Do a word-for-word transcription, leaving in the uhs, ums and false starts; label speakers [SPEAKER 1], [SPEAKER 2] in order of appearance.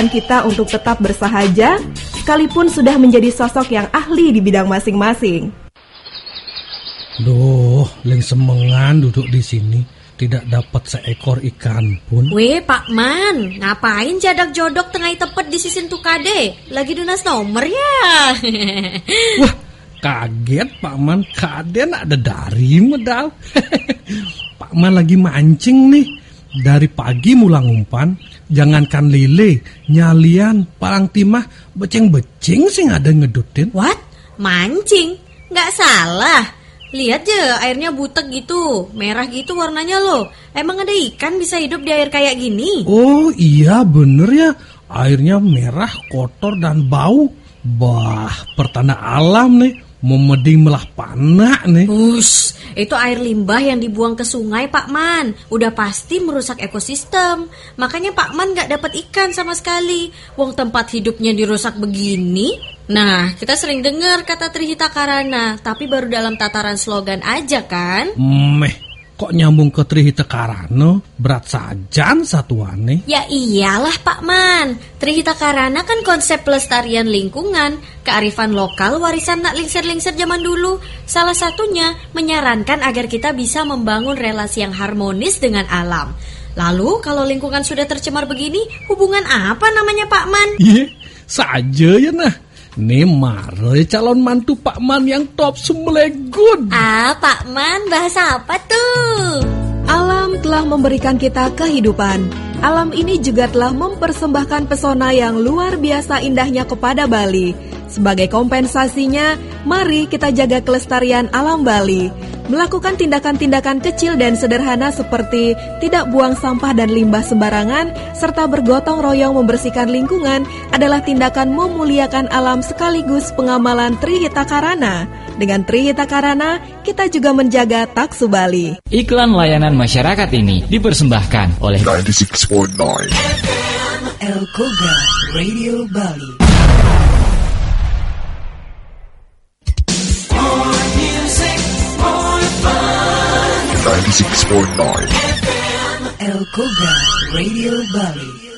[SPEAKER 1] mengingatkan kita untuk tetap bersahaja, sekalipun sudah menjadi sosok yang ahli di bidang masing-masing.
[SPEAKER 2] Duh, leng semengan duduk di sini, tidak dapat seekor ikan pun.
[SPEAKER 3] Weh, Pak Man, ngapain jadak jodok tengah tepet di sisin tukade? Lagi dunas nomor ya?
[SPEAKER 2] Wah, kaget Pak Man, kaden ada dari medal. Pak Man lagi mancing nih. Dari pagi mulang umpan, jangankan lele, nyalian, palang timah, beceng-beceng sih ada ngedutin.
[SPEAKER 3] What? Mancing? Nggak salah. Lihat je, airnya butek gitu, merah gitu warnanya loh. Emang ada ikan bisa hidup di air kayak gini?
[SPEAKER 2] Oh iya bener ya, airnya merah, kotor dan bau. Bah, pertanda alam nih. Memeding melah panak nih.
[SPEAKER 3] Ush, itu air limbah yang dibuang ke sungai Pak Man. Udah pasti merusak ekosistem. Makanya Pak Man gak dapat ikan sama sekali. Wong tempat hidupnya dirusak begini. Nah, kita sering dengar kata Trihita Karana, tapi baru dalam tataran slogan aja kan?
[SPEAKER 2] Meh, kok nyambung ke Trihita Karana? Berat sajan satuannya.
[SPEAKER 3] Ya iyalah Pak Man. Trihita Karana kan konsep pelestarian lingkungan, kearifan lokal, warisan nak lingser-lingser zaman dulu. Salah satunya menyarankan agar kita bisa membangun relasi yang harmonis dengan alam. Lalu kalau lingkungan sudah tercemar begini, hubungan apa namanya Pak Man?
[SPEAKER 2] Iya, saja ya nah. Nih mare calon mantu Pak Man yang top sumelegun.
[SPEAKER 3] Ah, Pak Man, bahasa apa tuh?
[SPEAKER 1] Alam telah memberikan kita kehidupan. Alam ini juga telah mempersembahkan pesona yang luar biasa indahnya kepada Bali. Sebagai kompensasinya, mari kita jaga kelestarian alam Bali. Melakukan tindakan-tindakan kecil dan sederhana seperti tidak buang sampah dan limbah sembarangan, serta bergotong royong membersihkan lingkungan adalah tindakan memuliakan alam sekaligus pengamalan Trihita Karana. Dengan Trihita Karana, kita juga menjaga taksu Bali.
[SPEAKER 4] Iklan layanan masyarakat ini dipersembahkan oleh
[SPEAKER 5] sembilan puluh enam koma sembilan
[SPEAKER 6] F M El Koga Radio Bali.
[SPEAKER 5] sembilan puluh enam koma sembilan
[SPEAKER 6] F M El Koga Radio Bali.